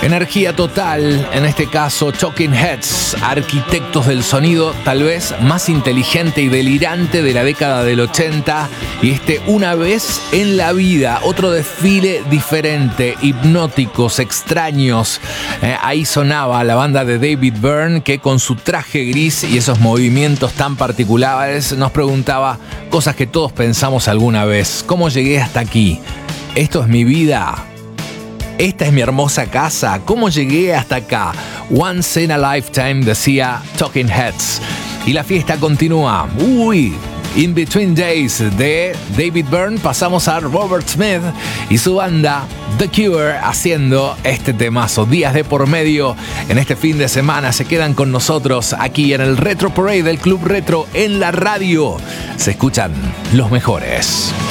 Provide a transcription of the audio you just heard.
Energía total, en este caso Talking Heads, arquitectos del sonido tal vez más inteligente y delirante de la década del 80, y Una vez en la vida, otro desfile diferente, hipnóticos, extraños. Ahí sonaba la banda de David Byrne, que con su traje gris y esos movimientos tan particulares nos preguntaba cosas que todos pensamos alguna vez. ¿Cómo llegué hasta aquí? ¿Esto es mi vida? ¿Esta es mi hermosa casa? ¿Cómo llegué hasta acá? Once in a lifetime, decía Talking Heads. Y la fiesta continúa. In Between Days de David Byrne, pasamos a Robert Smith y su banda The Cure haciendo este temazo. Días de por medio en este fin de semana se quedan con nosotros aquí en el Retro Parade del Club Retro en la radio. Se escuchan los mejores.